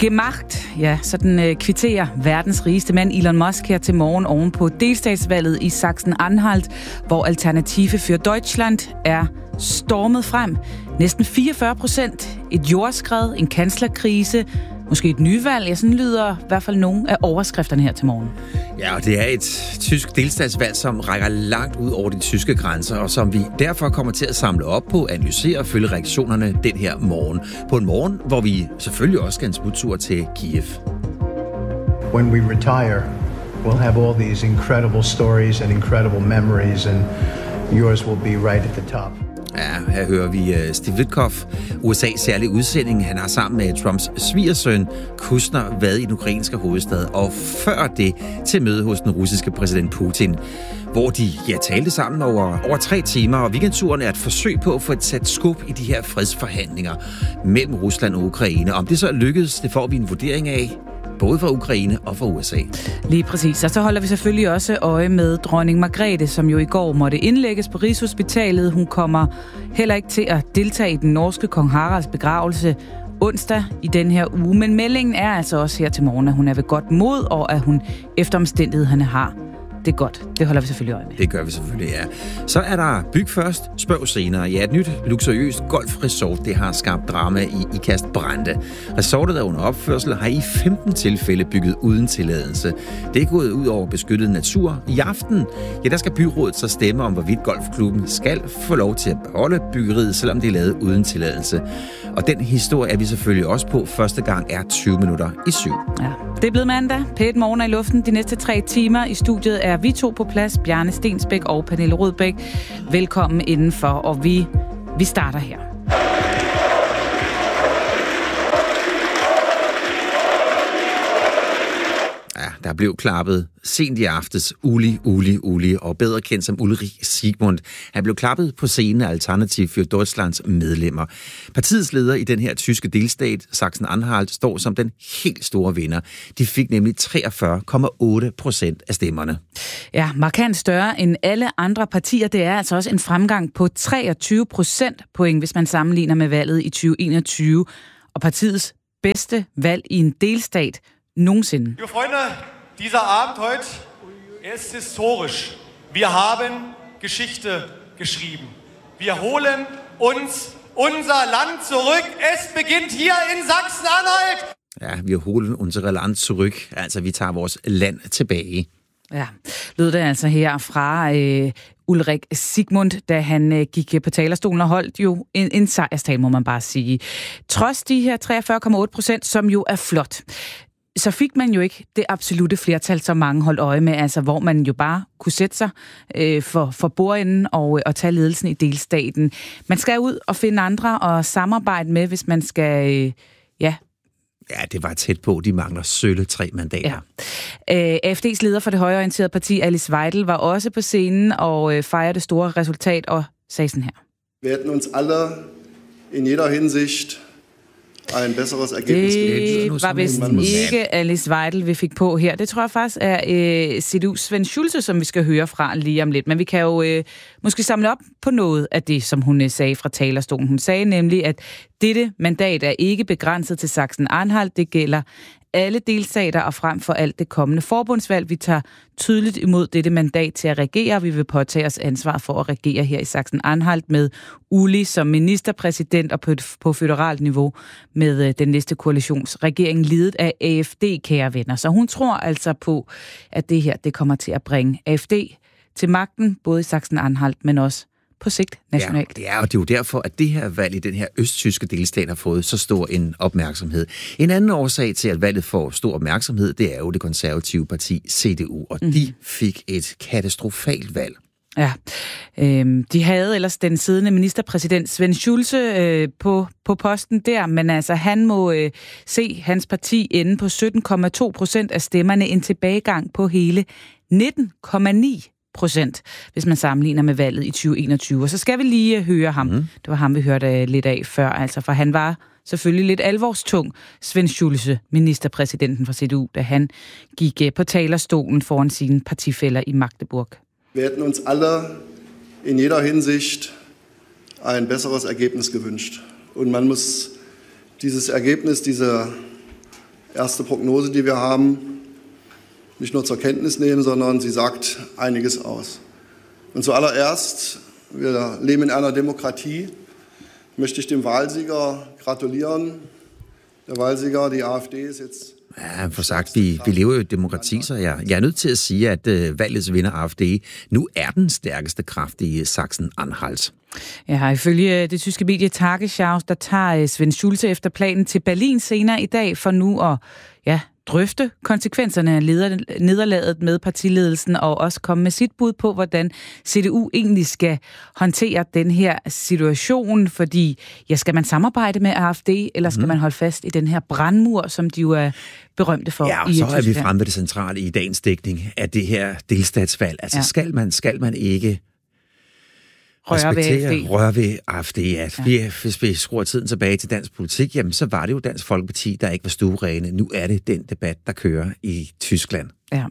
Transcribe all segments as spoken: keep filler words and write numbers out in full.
Gemacht, ja, sådan øh, kvitterer verdens rigeste mand Elon Musk her til morgen oven på delstatsvalget i Sachsen-Anhalt, hvor Alternative für Deutschland er stormet frem. Næsten fireogfyrre procent, et jordskred, en kanslerkrise, måske et nyvalg. Ja, sådan lyder i hvert fald nogle af overskrifterne her til morgen. Ja, og det er et tysk delstatsvalg, som rækker langt ud over de tyske grænser, og som vi derfor kommer til at samle op på, analysere og følge reaktionerne den her morgen. På en morgen, hvor vi selvfølgelig også skal en smuttur til Kiev. When we retire, we'll have all these incredible stories and incredible memories, and yours will be right at the top. Ja, her hører vi uh, Steve Witkoff, U S A's særlige udsending. Han har sammen med Trumps svigersøn Kushner været i den ukrainske hovedstad, og før det til møde hos den russiske præsident Putin, hvor de ja, talte sammen over, over tre timer, og weekendturen er et forsøg på at få et sat skub i de her fredsforhandlinger mellem Rusland og Ukraine. Om det så lykkedes, det får vi en vurdering af, både fra Ukraine og fra U S A. Lige præcis. Og så holder vi selvfølgelig også øje med dronning Margrethe, som jo i går måtte indlægges på Rigshospitalet. Hun kommer heller ikke til at deltage i den norske kong Haralds begravelse onsdag i den her uge. Men meldingen er altså også her til morgen, at hun er ved godt mod, og at hun efter omstændighederne har det er godt. Det holder vi selvfølgelig øje med. Det gør vi selvfølgelig, ja. Så er der byg først, spørg senere. Ja, et nyt luksuriøst golfresort, det har skabt drama i Ikast Brande. Resortet er under opførsel, har i femten tilfælde bygget uden tilladelse. Det er gået ud over beskyttet natur. I aften, ja, der skal byrådet så stemme om, hvorvidt golfklubben skal få lov til at beholde byggeriet, selvom det er lavet uden tilladelse. Og den historie er vi selvfølgelig også på. Første gang er tyve minutter i syv. Ja, det er blevet mandag. Pæt morgen i luften de næste tre timer. I studiet er vi to på plads, Bjarne Stensbæk og Pernille Rødbæk. Velkommen indenfor, og vi, vi starter her. Ja, der blev klappet sent i aftes. Uli, Uli, Uli, og bedre kendt som Ulrich Siegmund. Han blev klappet på scenen af Alternative für Deutschlands medlemmer. Partiets leder i den her tyske delstat, Sachsen-Anhalt, står som den helt store vinder. De fik nemlig treogfyrre komma otte procent af stemmerne. Ja, markant større end alle andre partier. Det er altså også en fremgang på treogtyve procent point, hvis man sammenligner med valget i tyve enogtyve. Og partiets bedste valg i en delstat nogensinde. Jo, Freunde, dieser Abend heute ist historisch. Wir haben Geschichte geschrieben. Wir holen uns unser Land zurück. Es beginnt hier in Sachsen-Anhalt. Ja, vi holen unser Land zurück. Altså, vi tager vores land tilbage. Ja, lød det altså her fra øh, Ulrich Siegmund, da han øh, gik på talerstolen og holdt jo en, en sejrstal, må man bare sige. Trods de her treogfyrre komma otte procent, som jo er flot, så fik man jo ikke det absolutte flertal, som mange holdt øje med, altså hvor man jo bare kunne sætte sig øh, for, for bordenden og, og tage ledelsen i delstaten. Man skal ud og finde andre og samarbejde med, hvis man skal, øh, ja... Ja, det var tæt på. De mangler sølle tre mandater. Ja. Øh, A F D's leder for det højreorienterede parti, Alice Weidel, var også på scenen og øh, fejrede det store resultat og sagde sådan her. Vi hätten uns alle in jeder Hinsicht ein besseres Ergebnis gewünscht. Det var vist ikke Alice Weidel, vi fik på her. Det tror jeg faktisk er øh, C D U's Svend Schulze, som vi skal høre fra lige om lidt. Men vi kan jo øh, måske samle op på noget af det, som hun øh, sagde fra talerstolen. Hun sagde nemlig, at dette mandat er ikke begrænset til Sachsen-Anhalt. Det gælder alle delstater og frem for alt det kommende forbundsvalg. Vi tager tydeligt imod dette mandat til at regere. Vi vil påtage os ansvar for at regere her i Sachsen-Anhalt med Uli som ministerpræsident og på, på føderalt niveau med øh, den næste koalitionsregering ledet af A F D, kære venner. Så hun tror altså på, at det her det kommer til at bringe A F D til magten, både i Sachsen-Anhalt, men også på sigt nationalt. Ja, og det er jo derfor, at det her valg i den her østtyske delstat har fået så stor en opmærksomhed. En anden årsag til, at valget får stor opmærksomhed, det er jo det konservative parti C D U, og mm. de fik et katastrofalt valg. Ja, øhm, de havde ellers den siddende ministerpræsident Svend Schulze øh, på, på posten der, men altså han må øh, se hans parti ende på sytten komma to procent af stemmerne, en tilbagegang på hele nitten komma ni procent, hvis man sammenligner med valget i tyve enogtyve. Og så skal vi lige høre ham. Mm. Det var ham, vi hørte lidt af før, altså, for han var selvfølgelig lidt alvorstung, Svend Schulze, ministerpræsidenten for C D U, da han gik på talerstolen foran sine partifæller i Magdeburg. Wir hätten uns alle in jeder Hinsicht ein besseres Ergebnis gewünscht. Und man muss dieses Ergebnis, diese erste Prognose, die wir haben, nicht nur zur Kenntnis nehmen, sondern sie sagt einiges aus. Und zuallererst, wir leben in einer Demokratie, möchte ich dem Wahlsieger gratulieren. Der Wahlsieger, die AfD, ist jetzt... Ja, for sagt, vi, vi lever jo i et demokrati, så jeg, jeg er nødt til at sige, at uh, valgets vinder A F D nu er den stærkeste kraft i Sachsen-Anhalt. Ja, ifølge det tyske medie Tagesschau, der tager Svend Schulze efter planen til Berlin senere i dag for nu at ja, drøfte konsekvenserne af nederlaget med partiledelsen og også komme med sit bud på, hvordan C D U egentlig skal håndtere den her situation, fordi ja, skal man samarbejde med A F D, eller skal mm. man holde fast i den her brandmur, som de jo er berømte for? Ja, og i så er vi Tyskland. fremme ved det centrale i dagens dækning af det her delstatsvalg. Altså ja. skal man skal man ikke Røre ved A F D. Røre ved A F D, ja. ja. Hvis vi skruer tiden tilbage til dansk politik, jamen så var det jo Dansk Folkeparti, der ikke var stuerene. Nu er det den debat, der kører i Tyskland. Ja,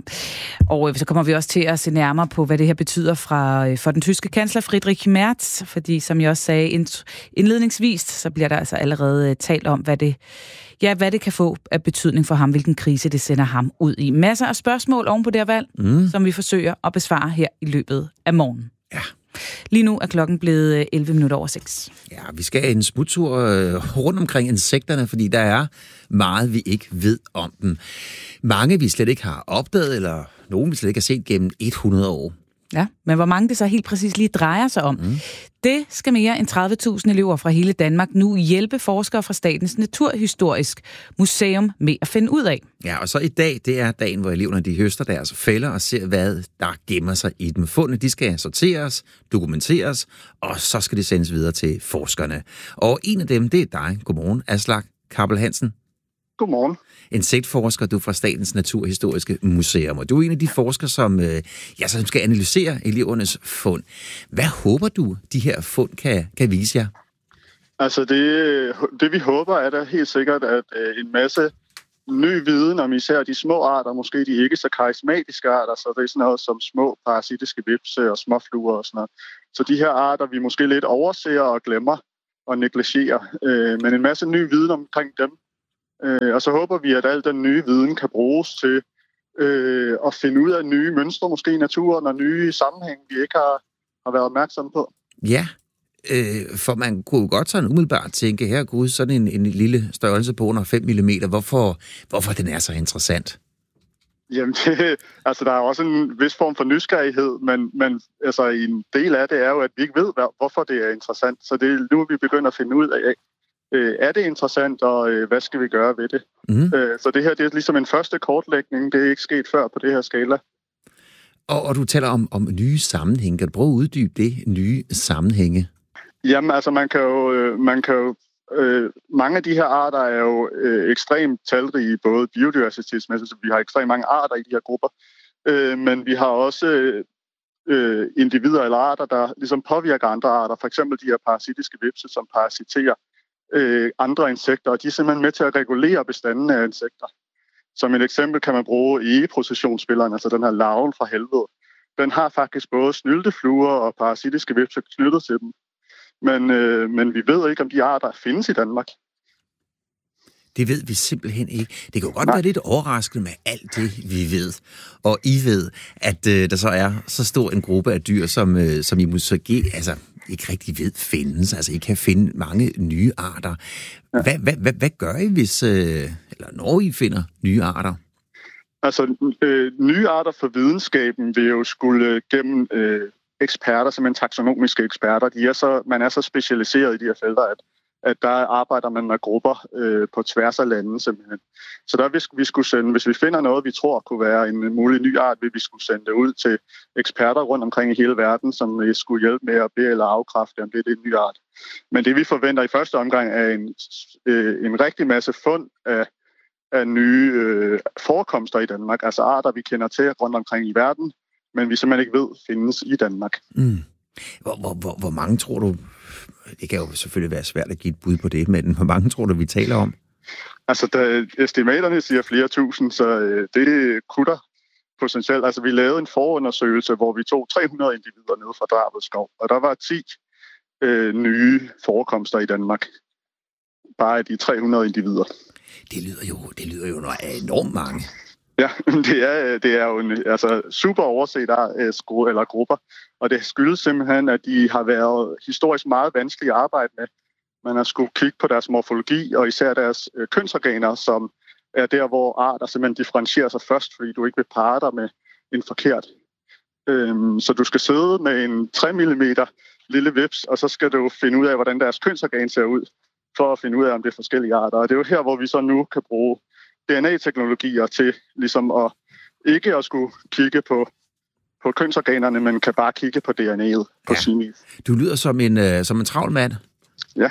og så kommer vi også til at se nærmere på, hvad det her betyder fra, for den tyske kansler Friedrich Merz, fordi som jeg også sagde indledningsvis, så bliver der altså allerede talt om, hvad det, ja, hvad det kan få af betydning for ham, hvilken krise det sender ham ud i. Masser af spørgsmål oven på det her valg, mm. som vi forsøger at besvare her i løbet af morgenen. Ja. Lige nu er klokken blevet elleve minutter over seks. Ja, vi skal en smuttur rundt omkring insekterne, fordi der er meget, vi ikke ved om dem. Mange, vi slet ikke har opdaget, eller nogen, vi slet ikke har set gennem hundrede år. Ja, men hvor mange det så helt præcis lige drejer sig om, mm. det skal mere end tredive tusind elever fra hele Danmark nu hjælpe forskere fra Statens Naturhistorisk Museum med at finde ud af. Ja, og så i dag, det er dagen, hvor eleverne de høster deres fælder og ser, hvad der gemmer sig i dem. Fundene, de skal sorteres, dokumenteres, og så skal de sendes videre til forskerne. Og en af dem, det er dig. Godmorgen, Aslak Kappel Hansen. Godmorgen. Insektforsker, du er fra Statens Naturhistoriske Museum, og du er en af de forskere, som, øh, ja, som skal analysere elevernes fund. Hvad håber du, de her fund kan, kan vise jer? Altså det, det vi håber er da helt sikkert, at øh, en masse ny viden om især de små arter, måske de ikke så karismatiske arter, så det er sådan noget som små parasitiske hvepse og småfluer og sådan noget. Så de her arter, vi måske lidt overser og glemmer og negligerer, øh, men en masse ny viden omkring dem. Øh, og så håber vi, at al den nye viden kan bruges til øh, at finde ud af nye mønstre, måske i naturen, og nye sammenhæng, vi ikke har, har været opmærksomme på. Ja, øh, for man kunne godt sådan umiddelbart tænke, her gud, sådan en, en lille størrelse på under fem millimeter, hvorfor, hvorfor den er så interessant? Jamen, det, altså der er også en vis form for nysgerrighed, men, men altså, en del af det er jo, at vi ikke ved, hvorfor det er interessant. Så det er nu, vi begynder at finde ud af, Øh, er det interessant, og øh, hvad skal vi gøre ved det? Mm. Øh, så det her det er ligesom en første kortlægning. Det er ikke sket før på det her skala. Og, og du taler om, om nye sammenhænge. Kan du prøve at uddybe det, nye sammenhænge? Jamen, altså man kan jo... Øh, man kan jo øh, mange af de her arter er jo øh, ekstremt talrige, både biodiversitetsmæssigt, så vi har ekstremt mange arter i de her grupper. Øh, men vi har også øh, individer eller arter, der ligesom påvirker andre arter. For eksempel de her parasitiske hvepse, som parasiterer Øh, andre insekter, og de er simpelthen med til at regulere bestanden af insekter. Som et eksempel kan man bruge egeprocessionsspilleren, altså den her larven fra helvede. Den har faktisk både snyltefluer og parasitiske hvepse knyttet til dem. Men, øh, men vi ved ikke, om de arter findes i Danmark. Det ved vi simpelthen ikke. Det kan jo godt Nej. være lidt overraskende med alt det, vi ved. Og I ved, at øh, der så er så stor en gruppe af dyr, som, øh, som I måske altså, ikke rigtig ved findes. Altså, I kan finde mange nye arter. Ja. Hvad, hvad, hvad, hvad gør I, hvis, øh, eller når I finder nye arter? Altså, øh, nye arter for videnskaben vil jo skulle gennem øh, eksperter, som en taksonomiske eksperter. De er så, man er så specialiseret i de her felter, at at der arbejder man med grupper øh, på tværs af landet simpelthen. Så der vil vi skulle sende, hvis vi finder noget, vi tror kunne være en mulig ny art, vil vi skulle sende det ud til eksperter rundt omkring i hele verden, som øh, skulle hjælpe med at bede eller afkræfte, om det er en ny art. Men det vi forventer i første omgang er en, øh, en rigtig masse fund af, af nye øh, forekomster i Danmark, altså arter, vi kender til rundt omkring i verden, men vi simpelthen ikke ved findes i Danmark. Mm. Hvor, hvor, hvor, hvor mange tror du, det kan jo selvfølgelig være svært at give et bud på det, men hvor mange tror du, vi taler om? Altså, der, estimaterne siger flere tusind, så øh, det kunne der potentielt. Altså, vi lavede en forundersøgelse, hvor vi tog tre hundrede individer ned fra Draved Skov, og der var ti øh, nye forekomster i Danmark. Bare de tre hundrede individer. Det lyder jo, det lyder jo enormt mange. Ja, det er, det er jo en altså, super overset af eller grupper, og det skyldes simpelthen, at de har været historisk meget vanskelige at arbejde med. Man har skulle kigge på deres morfologi, og især deres øh, kønsorganer, som er der, hvor arter simpelthen differentierer sig først, fordi du ikke vil parre dig med en forkert. Øhm, så du skal sidde med en tre millimeter lille vips, og så skal du finde ud af, hvordan deres kønsorgan ser ud, for at finde ud af, om det er forskellige arter. Og det er jo her, hvor vi så nu kan bruge D N A-teknologier til ligesom at ikke at skulle kigge på, på kønsorganerne, men kan bare kigge på D N A'et på ja. sin vis. Du lyder som en, uh, som en travl mand. Ja.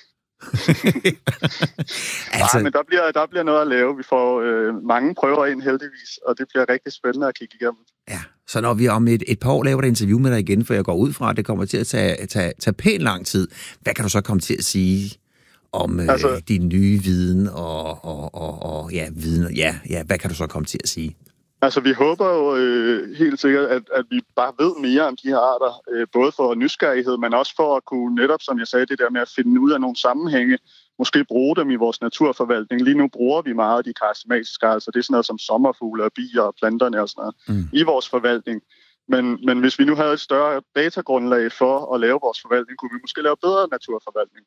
altså... Nej, men der bliver, der bliver noget at lave. Vi får øh, mange prøver ind heldigvis, og det bliver rigtig spændende at kigge igennem. Ja, så når vi om et, et par år laver et interview med dig igen, for jeg går ud fra, at det kommer til at tage, tage, tage pænt lang tid, hvad kan du så komme til at sige om øh, altså, din nye viden og, og, og, og ja, viden? Ja, ja, hvad kan du så komme til at sige? Altså, vi håber jo øh, helt sikkert, at, at vi bare ved mere om de her arter, øh, både for nysgerrighed, men også for at kunne netop, som jeg sagde, det der med at finde ud af nogle sammenhænge, måske bruge dem i vores naturforvaltning. Lige nu bruger vi meget af de karismatiske, altså det er sådan noget som sommerfugle og bier og planterne og sådan noget, mm. i vores forvaltning. Men, men hvis vi nu havde et større datagrundlag for at lave vores forvaltning, kunne vi måske lave bedre naturforvaltning.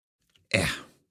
Ja.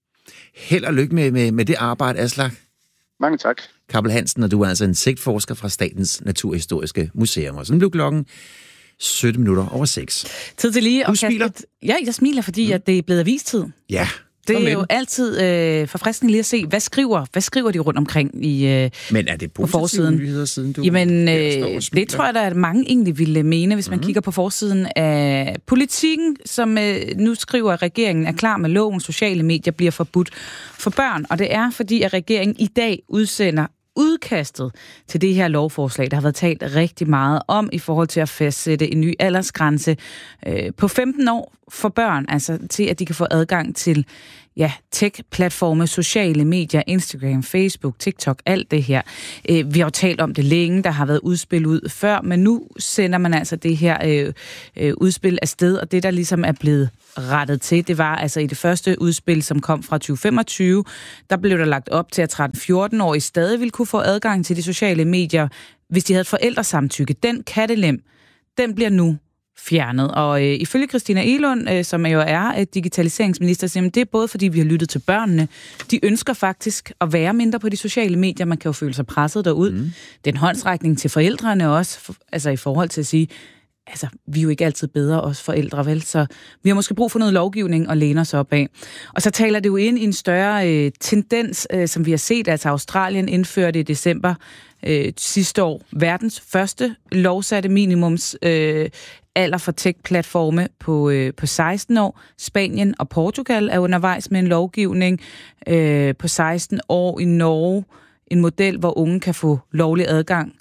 Held og lykke med, med, med det arbejde, Aslak. Mange tak. Kappel Hansen, og du er altså insektforsker fra Statens Naturhistoriske Museum. Og sådan blev klokken sytten minutter over seks. Tid til lige du at smiler? Et... Ja, jeg smiler, fordi mm. at det er blevet avistid. Ja. Det er jo altid øh, forfriskende lige at se, hvad skriver, hvad skriver de rundt omkring i øh, Men er det positive nyheder, siden du... Jamen, øh, det tror jeg, der er mange egentlig ville mene, hvis man mm-hmm. kigger på forsiden af Politikken, som øh, nu skriver, at regeringen er klar med loven, sociale medier bliver forbudt for børn. Og det er, fordi at regeringen i dag udsender udkastet til det her lovforslag, der har været talt rigtig meget om i forhold til at fastsætte en ny aldersgrænse øh, på femten år for børn, altså til at de kan få adgang til ja, tech-platforme, sociale medier, Instagram, Facebook, TikTok, alt det her. Øh, vi har jo talt om det længe, der har været udspil ud før, men nu sender man altså det her øh, øh, udspil afsted, og det der ligesom er blevet rettet til, det var altså i det første udspil, som kom fra tyve femogtyve, der blev der lagt op til, at tretten-fjorten-årige stadig ville kunne få adgang til de sociale medier, hvis de havde forældresamtykke. Den kattelem, den bliver nu fjernet. Og øh, ifølge Christina Egelund, øh, som jo er et digitaliseringsminister, siger, det er både fordi, vi har lyttet til børnene. De ønsker faktisk at være mindre på de sociale medier. Man kan jo føle sig presset derud. Mm. Det er en håndsrækning til forældrene også, for, altså i forhold til at sige, altså, vi er jo ikke altid bedre, os forældre, vel? Så vi har måske brug for noget lovgivning at læne os op af. Og så taler det jo ind i en større øh, tendens, øh, som vi har set, altså Australien indførte i december øh, sidste år verdens første lovsatte minimums øh, alder for tech-platforme på, øh, på seksten år. Spanien og Portugal er undervejs med en lovgivning øh, på seksten år. I Norge en model, hvor unge kan få lovlig adgang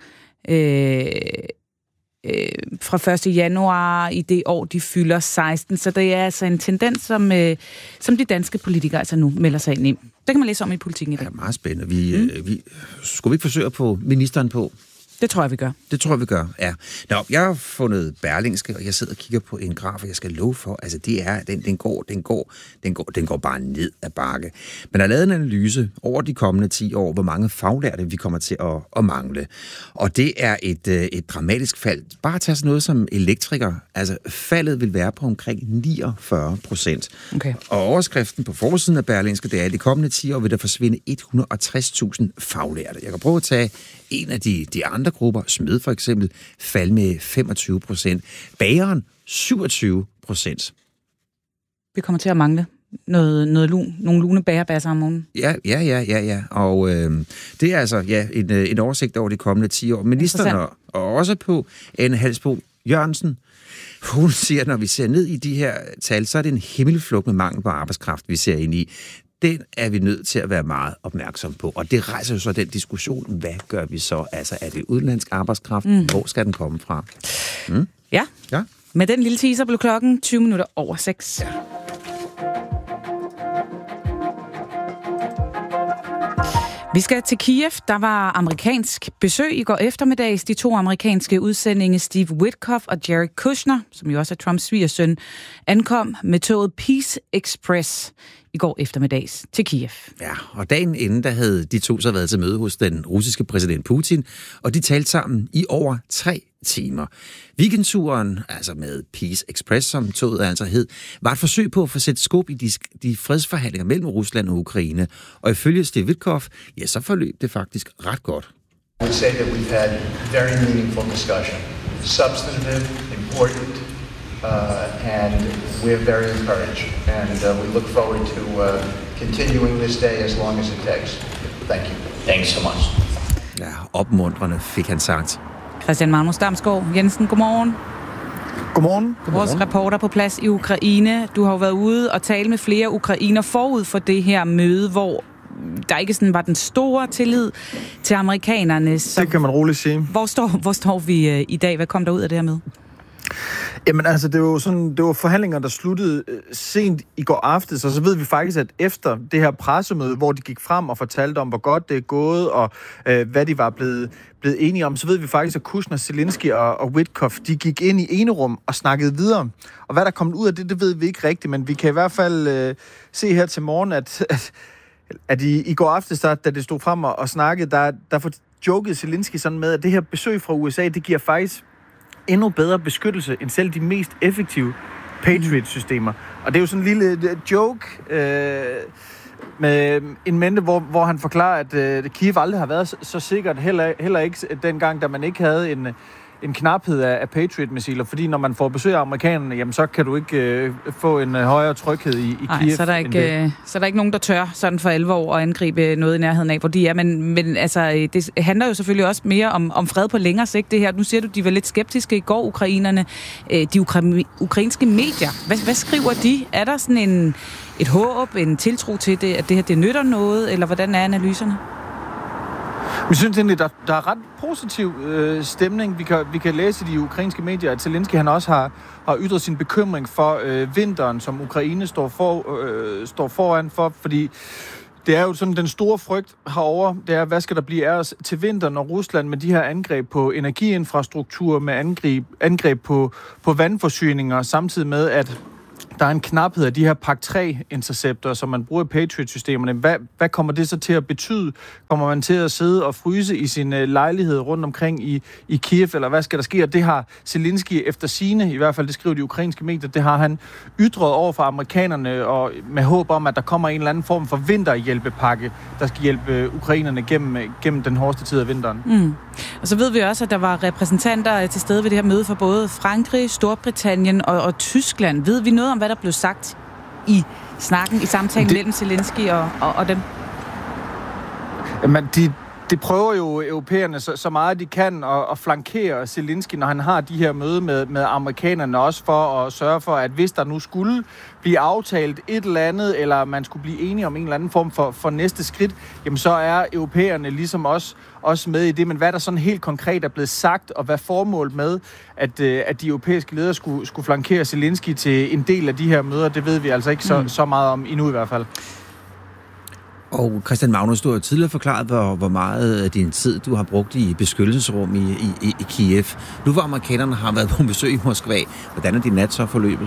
øh, øh, fra første januar i det år, de fylder seksten. Så det er altså en tendens, som, øh, som de danske politikere altså nu melder sig ind i. Det kan man læse om i Politikken i dag. Det er meget spændende. Vi, mm. øh, vi, skulle vi ikke forsøge at få ministeren på? Det tror jeg, vi gør. Det tror jeg, vi gør, ja. Nå, jeg har fundet Berlingske, og jeg sidder og kigger på en graf, og jeg skal love for, altså det er, den, den, går, den, går, den, går, den går bare ned ad bakke. Men der er lavet en analyse over de kommende ti år, hvor mange faglærte vi kommer til at, at mangle. Og det er et, et dramatisk fald. Bare tag sådan noget som elektriker. Altså faldet vil være på omkring niogfyrre procent. Okay. Og overskriften på forsiden af Berlingske, det er, at de kommende ti år vil der forsvinde et hundrede og tres tusind faglærte. Jeg kan prøve at tage en af de, de andre grupper, smed for eksempel, falde med femogtyve procent. Bageren syvogtyve procent. Vi kommer til at mangle noget, noget lun, nogle lune bagerbasser om morgenen. Ja, ja, ja, ja, ja. Og øh, det er altså ja, en, en oversigt over de kommende ti år. Ministeren og, og også på Anne Halsbo Jørgensen, hun siger, at når vi ser ned i de her tal, så er det en himmelflugt med mangel på arbejdskraft, vi ser ind i. Den er vi nødt til at være meget opmærksom på. Og det rejser jo så den diskussion, hvad gør vi så? Altså, er det udenlandsk arbejdskraft? Mm. Hvor skal den komme fra? Mm? Ja. ja, med den lille teaser blev klokken tyve minutter over seks. Ja. Vi skal til Kiev. Der var amerikansk besøg i går eftermiddags. De to amerikanske udsendinge Steve Witkoff og Jared Kushner, som jo også er Trumps svigersøn, ankom med toget Peace Express i går eftermiddags til Kiev. Ja, og dagen inden, der havde de to så været til møde hos den russiske præsident Putin, og de talte sammen i over tre timer. Weekendturen, altså med Peace Express, som toget altså hed, var et forsøg på at få sat skub i de, de fredsforhandlinger mellem Rusland og Ukraine. Og ifølge Steve Witkoff, ja, så forløb det faktisk ret godt. I would say that we've had very meaningful discussion, substantive, important, uh, and we're very encouraged. And uh, we look forward to uh, continuing this day as long as it takes. Thank you. Thanks so much. Ja, opmuntrende fik han sagt. Christian Magnus Damsgaard Jensen, godmorgen. Godmorgen. Vores reporter på plads i Ukraine. Du har jo været ude og tale med flere ukrainer forud for det her møde, hvor der ikke sådan var den store tillid til amerikanerne. Så det kan man roligt sige. Hvor står, hvor står vi uh, i dag? Hvad kom der ud af det her møde? Jamen altså, det var jo sådan, det var forhandlinger, der sluttede øh, sent i går aftes, og så ved vi faktisk, at efter det her pressemøde, hvor de gik frem og fortalte om, hvor godt det er gået, og øh, hvad de var blevet, blevet enige om, så ved vi faktisk, at Kushner, Zelensky og, og Witkoff, de gik ind i enerum og snakkede videre. Og hvad der kom ud af det, det ved vi ikke rigtigt, men vi kan i hvert fald øh, se her til morgen, at, at, at i, i går aftes, der, da det stod frem og, og snakkede, der, der jokede Zelensky sådan med, at det her besøg fra U S A, det giver faktisk endnu bedre beskyttelse end selv de mest effektive Patriot-systemer. Og det er jo sådan en lille joke øh, med en mente, hvor, hvor han forklarer, at øh, Kiev aldrig har været så, så sikkert, heller, heller ikke dengang, da man ikke havde en, en knaphed af, af Patriot-missiler, fordi når man får besøg af amerikanerne, jamen så kan du ikke øh, få en øh, højere tryghed i, i Ej, Kiev. så er der ikke, øh, så er der ikke nogen, der tør sådan for alvor at angribe noget i nærheden af, hvor de er. Men, men altså, det handler jo selvfølgelig også mere om, om fred på længere sigt, det her. Nu siger du, de var lidt skeptiske i går, ukrainerne. Øh, de ukra- ukrainske medier, hvad, hvad skriver de? Er der sådan en, et håb, en tiltro til det, at det her det nytter noget, eller hvordan er analyserne? Vi synes egentlig, der, der er ret positiv øh, stemning. Vi kan, vi kan læse i de ukrainske medier, at Zelensky han også har, har ytret sin bekymring for øh, vinteren, som Ukraine står, for, øh, står foran for, fordi det er jo sådan den store frygt herover. Det er, hvad skal der blive af os til vinteren, når Rusland med de her angreb på energiinfrastruktur, med angreb, angreb på, på vandforsyninger, samtidig med, at der er en knaphed af de her Pak tre interceptor, som man bruger i Patriot-systemerne. Hvad, hvad kommer det så til at betyde? Kommer man til at sidde og fryse i sin uh, lejlighed rundt omkring i, i Kiev, eller hvad skal der ske? Og det har Zelensky efter sigende, i hvert fald det skriver de ukrainske medier, det har han ytret over for amerikanerne, og med håb om, at der kommer en eller anden form for vinterhjælpepakke, der skal hjælpe ukrainerne gennem, gennem den hårdeste tid af vinteren. Mm. Og så ved vi også, at der var repræsentanter til stede ved det her møde for både Frankrig, Storbritannien og, og Tyskland. Ved vi noget om, hvad der blev sagt i snakken, i samtalen det... mellem Zelensky og, og, og dem? Jamen, de, de prøver jo europæerne så, så meget de kan at, at flankere Zelensky, når han har de her møde med, med amerikanerne, også for at sørge for, at hvis der nu skulle blive aftalt et eller andet, eller man skulle blive enige om en eller anden form for, for næste skridt, jamen så er europæerne ligesom også, også med i det. Men hvad der sådan helt konkret er blevet sagt, og hvad formålet med, at, at de europæiske ledere skulle, skulle flankere Zelensky til en del af de her møder, det ved vi altså ikke så, mm. så meget om endnu i hvert fald. Og Christian Magnus, du har tidligere forklaret, hvor, hvor meget af din tid du har brugt i beskyttelsesrum i, i, i Kiev. Nu hvor amerikanerne har været på besøg i Moskva, hvordan er din nat så forløbet?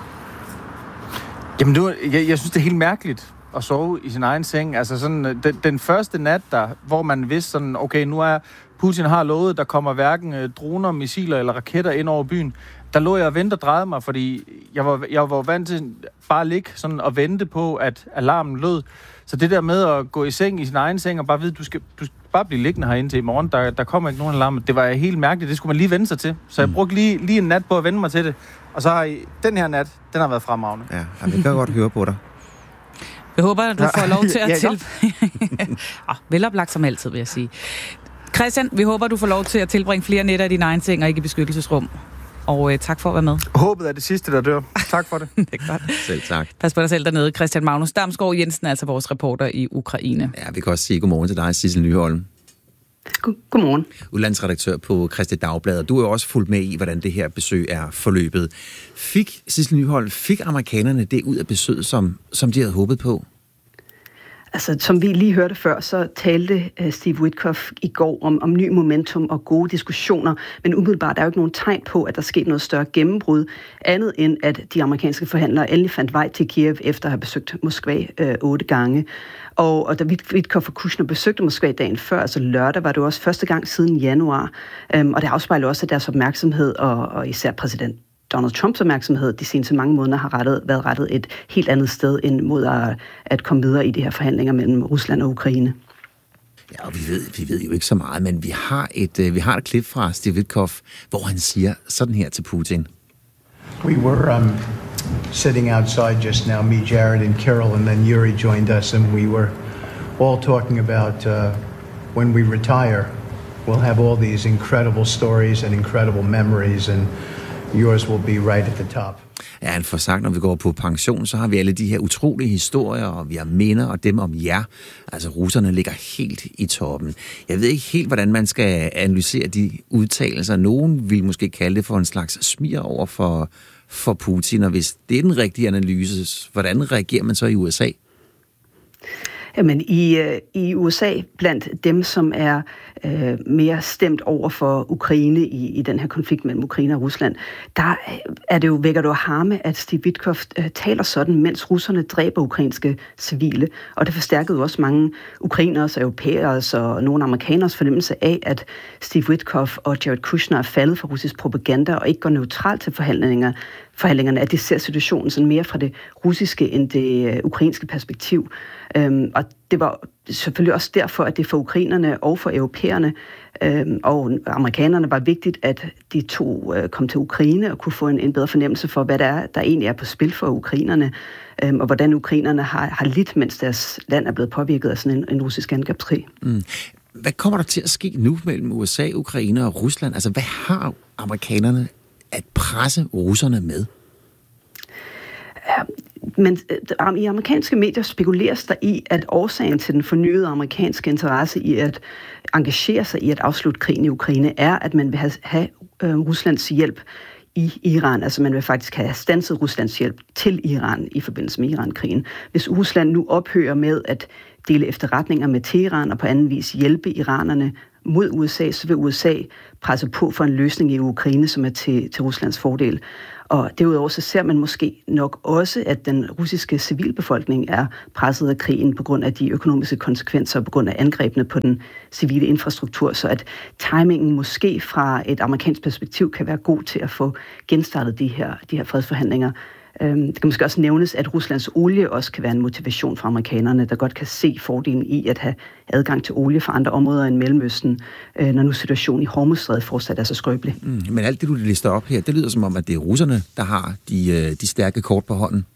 Jamen, nu, jeg, jeg synes, det er helt mærkeligt at sove i sin egen seng. Altså sådan, den, den første nat, der, hvor man vidste sådan, okay, nu er Putin har lovet, der kommer hverken droner, missiler eller raketter ind over byen. Der lå jeg og ventede og drejede mig, fordi jeg var, jeg var vant til bare at ligge sådan og vente på, at alarmen lød. Så det der med at gå i seng i sin egen seng og bare vide, du skal, du skal bare blive liggende herinde til i morgen, der, der kommer ikke nogen alarm. Det var helt mærkeligt, det skulle man lige vende sig til. Så jeg brugte lige, lige en nat på at vende mig til det. Og så har den her nat, den har været fremragende. Ja, jeg kan godt høre på dig. Jeg håber, at du får lov til at ja, til... ah, veloplagt som altid, vil jeg sige. Christian, vi håber, du får lov til at tilbringe flere nætter i din egen seng og ikke i beskyttelsesrum. Og øh, tak for at være med. Håbet er det sidste, der dør. Tak for det. Det er godt. Selv tak. Pas på dig selv dernede. Christian Magnus Damsgaard Jensen, altså vores reporter i Ukraine. Ja, vi kan også sige godmorgen til dig, Sissel Nyholm. Godmorgen. Udlandsredaktør på Kristeligt Dagblad. Du er jo også fulgt med i, hvordan det her besøg er forløbet. Fik, Sissel Nyholm, fik amerikanerne det ud af besøget, som, som de havde håbet på? Altså, som vi lige hørte før, så talte uh, Steve Witkoff i går om, om ny momentum og gode diskussioner, men umiddelbart er jo ikke nogen tegn på, at der er sket noget større gennembrud, andet end at de amerikanske forhandlere endelig fandt vej til Kiev efter at have besøgt Moskva øh, otte gange. Og, og da Witkoff og Kushner besøgte Moskva dagen før, altså lørdag, var det jo også første gang siden januar, øhm, og det afspejler også, at deres opmærksomhed, og, og især præsident Donald Trumps opmærksomhed de seneste mange måneder har rettet, været rettet et helt andet sted end mod at, at komme videre i de her forhandlinger mellem Rusland og Ukraine. Ja, og vi ved, vi ved jo ikke så meget, men vi har et, vi har et klip fra Steve Witkoff, hvor han siger sådan her til Putin. We were um, sitting outside just now, me, Jared and Carol, and then Yuri joined us, and we were all talking about uh, when we retire, we'll have all these incredible stories and incredible memories, and yours will be right at the top. Ja, han får sagt, når vi går på pension, så har vi alle de her utrolige historier, og vi har minder, og dem om jer. Altså, russerne ligger helt i toppen. Jeg ved ikke helt, hvordan man skal analysere de udtalelser. Nogen vil måske kalde det for en slags smir over for, for Putin, og hvis det er den rigtige analyse, hvordan reagerer man så i U S A? Jamen, i, i U S A, blandt dem, som er øh, mere stemt over for Ukraine i, i den her konflikt mellem Ukraine og Rusland, der er det jo, vækker det jo harme, at Steve Witkoff øh, taler sådan, mens russerne dræber ukrainske civile. Og det forstærkede også mange ukrainers, europæers og nogle amerikaners fornemmelse af, at Steve Witkoff og Jared Kushner er faldet for russisk propaganda og ikke går neutralt til forhandlinger, forhandlingerne, at de ser situationen sådan mere fra det russiske end det ukrainske perspektiv. Øhm, og det var selvfølgelig også derfor, at det for ukrainerne og for europæerne øhm, og amerikanerne var vigtigt, at de to øh, kom til Ukraine og kunne få en, en bedre fornemmelse for, hvad der er, der egentlig er på spil for ukrainerne, øhm, og hvordan ukrainerne har, har lidt, mens deres land er blevet påvirket af sådan en, en russisk angrebskrig. Mm. Hvad kommer der til at ske nu mellem U S A, Ukraine og Rusland? Altså, hvad har amerikanerne at presse russerne med? Ja, men i amerikanske medier spekuleres der i, at årsagen til den fornyede amerikanske interesse i at engagere sig i at afslutte krigen i Ukraine er, at man vil have, have øh, Ruslands hjælp i Iran. Altså man vil faktisk have standset Ruslands hjælp til Iran i forbindelse med Iran-krigen. Hvis Rusland nu ophører med at dele efterretninger med Teheran og på anden vis hjælpe iranerne mod U S A, så vil U S A presse på for en løsning i Ukraine, som er til, til Ruslands fordel. Og derudover så ser man måske nok også, at den russiske civilbefolkning er presset af krigen på grund af de økonomiske konsekvenser, på grund af angrebene på den civile infrastruktur, så at timingen måske fra et amerikansk perspektiv kan være god til at få genstartet de her, de her fredsforhandlinger. Det kan måske også nævnes, at Ruslands olie også kan være en motivation for amerikanerne, der godt kan se fordelen i at have adgang til olie fra andre områder end Mellemøsten, når nu situationen i Hormuzstrædet fortsat er så skrøbelig. Mm, men alt det, du lister op her, det lyder som om, at det er russerne, der har de, de stærke kort på hånden.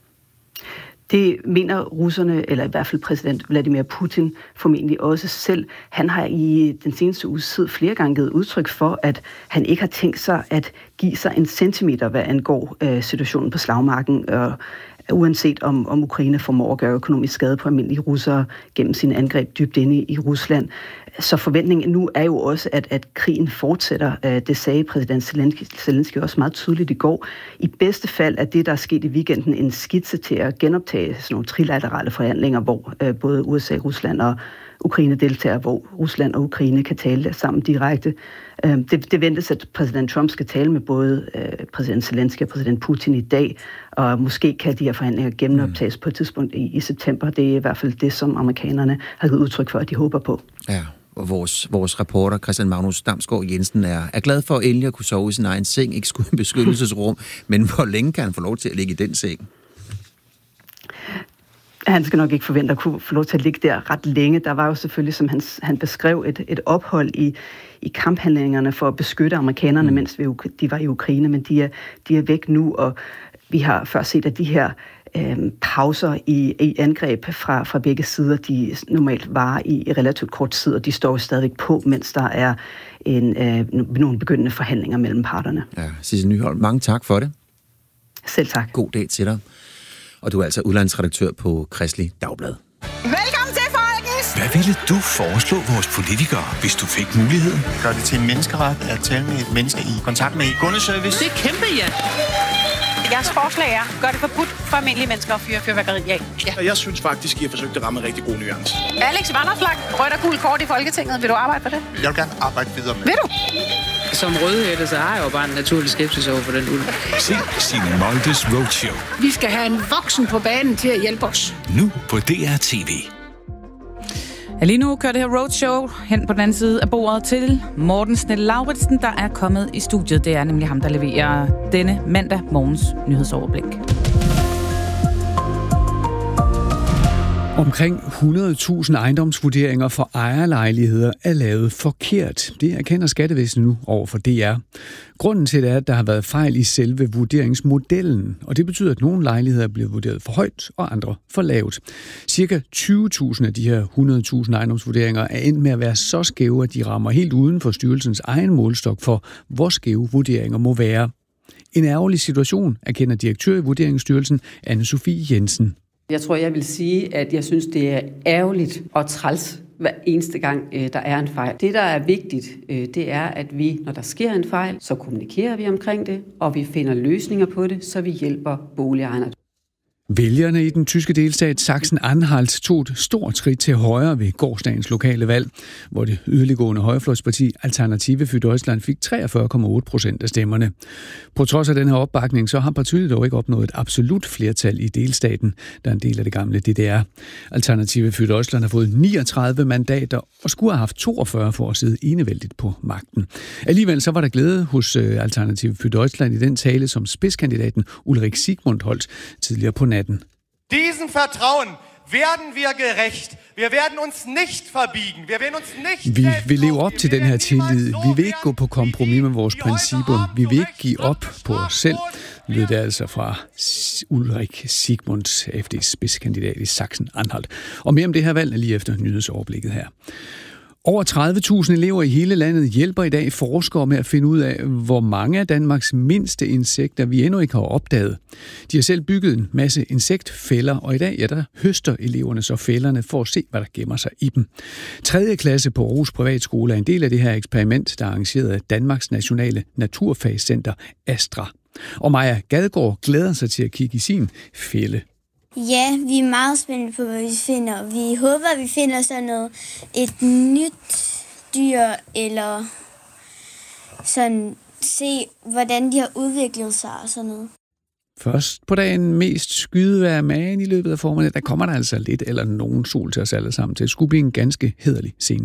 Det mener russerne, eller i hvert fald præsident Vladimir Putin, formentlig også selv. Han har i den seneste uges tid flere gange givet udtryk for, at han ikke har tænkt sig at give sig en centimeter, hvad angår øh, situationen på slagmarken, og uanset om, om Ukraine formår at gøre økonomisk skade på almindelige russere gennem sine angreb dybt inde i, i Rusland. Så forventningen nu er jo også, at, at krigen fortsætter. Det sagde præsident Zelensky, Zelensky også meget tydeligt i går. I bedste fald er det, der er sket i weekenden, en skitse til at genoptage sådan nogle trilaterale forhandlinger, hvor øh, både U S A, Rusland og Ukraine deltager, hvor Rusland og Ukraine kan tale sammen direkte. Øh, det, det ventes, at præsident Trump skal tale med både øh, præsident Zelensky og præsident Putin i dag, og måske kan de her forhandlinger genoptages mm. på et tidspunkt i, i september. Det er i hvert fald det, som amerikanerne har givet udtryk for, at de håber på. Ja. Og vores, vores reporter, Christian Magnus Damsgaard Jensen, er, er glad for at endelig at kunne sove i sin egen seng, ikke skulle i beskyttelsesrum, men hvor længe kan han få lov til at ligge i den seng? Han skal nok ikke forvente at kunne få lov til at ligge der ret længe. Der var jo selvfølgelig, som han, han beskrev, et, et ophold i, i kamphandlingerne for at beskytte amerikanerne, mm. mens vi, de var i Ukraine, men de er, de er væk nu, og vi har før set, at de her Øhm, pauser i, i angreb fra, fra begge sider, de normalt varer i, i relativt kort tid, og de står stadigvæk på, mens der er en, øh, nogle begyndende forhandlinger mellem parterne. Ja, Sissel Nyholm, mange tak for det. Selv tak. God dag til dig. Og du er altså udlandsredaktør på Kristeligt Dagblad. Velkommen til, folkens! Hvad ville du foreslå vores politikere, hvis du fik muligheden? Gør det til en menneskeret at tale med et menneske i kontakt med kundeservice? Det er kæmpe, ja! Jeres forslag er, gør det forbudt for almindelige mennesker at fyre fyrværkeri af. Ja. Jeg synes faktisk, I har forsøgt at ramme en rigtig god nuance. Alex Vanopslagh, rødt og gul kort i Folketinget. Vil du arbejde for det? Jeg vil gerne arbejde videre med. Vil du? Som rødhætte, så har jeg jo bare en naturlig skepsis over for den ulv. Se Signe Moldes Roadshow. Vi skal have en voksen på banen til at hjælpe os. Nu på D R T V. Ja, lige nu kører det her roadshow hen på den anden side af bordet til Morten Snell-Lauritsen, der er kommet i studiet. Det er nemlig ham, der leverer denne mandag morgens nyhedsoverblik. Omkring hundrede tusind ejendomsvurderinger for ejerlejligheder er lavet forkert. Det erkender Skattevæsenet nu over for D R. Grunden til det er, at der har været fejl i selve vurderingsmodellen, og det betyder, at nogle lejligheder er blevet vurderet for højt og andre for lavt. Cirka tyve tusind af de her hundrede tusind ejendomsvurderinger er endt med at være så skæve, at de rammer helt uden for styrelsens egen målstok for, hvor skæve vurderinger må være. En ærgerlig situation, erkender direktør i Vurderingsstyrelsen, Anne-Sophie Jensen. Jeg tror, jeg vil sige, at jeg synes, det er ærgerligt og træls hver eneste gang, der er en fejl. Det, der er vigtigt, det er, at vi, når der sker en fejl, så kommunikerer vi omkring det, og vi finder løsninger på det, så vi hjælper boligejerne. Vælgerne i den tyske delstat Sachsen-Anhalt tog et stort skridt til højre ved gårsdagens lokale valg, hvor det yderliggående højrefløjsparti Alternative für Deutschland fik treogfyrre komma otte procent af stemmerne. På trods af den her opbakning, så har partiet dog ikke opnået et absolut flertal i delstaten, der er en del af det gamle D D R. Alternative für Deutschland har fået niogtredive mandater og skulle have haft toogfyrre for at sidde enevældigt på magten. Alligevel så var der glæde hos Alternative für Deutschland i den tale, som spidskandidaten Ulrik Sigmund holdt tidligere på natten. Diesen Vertrauen werden wir gerecht. Wir werden uns nicht verbiegen. Wir werden uns nicht. Vi vil leve op til den her tillid. Vi vil ikke gå på kompromis med vores principper. Vi vil ikke give op på os selv. Lød det altså fra Ulrik Sigmunds, A F D's spidskandidat i Sachsen-Anhalt. Og mere om det her valg er lige efter nyhedsoverblikket her. Over tredive tusind elever i hele landet hjælper i dag forskere med at finde ud af, hvor mange af Danmarks mindste insekter vi endnu ikke har opdaget. De har selv bygget en masse insektfælder, og i dag ja, der høster eleverne så fælderne for at se, hvad der gemmer sig i dem. tredje klasse på Aarhus Privatskole er en del af det her eksperiment, der er arrangeret af Danmarks Nationale Naturfagscenter Astra. Og Maja Gadgaard glæder sig til at kigge i sin fælde. Ja, vi er meget spændte på, hvad vi finder. Vi håber, at vi finder sådan noget, et nyt dyr, eller sådan se, hvordan de har udviklet sig og sådan noget. Først på dagen mest skydevejr, men i løbet af formiddagen, der kommer der altså lidt eller nogen sol til os alle sammen til. Det skulle blive en ganske hæderlig scene.